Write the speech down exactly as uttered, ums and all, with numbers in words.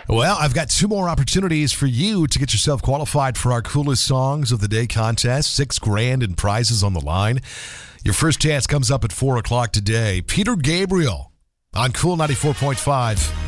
Well, I've got two more opportunities for you to get yourself qualified for our Coolest Songs of the Day contest. Six grand in prizes on the line. Your first chance comes up at four o'clock today. Peter Gabriel on Cool ninety-four point five.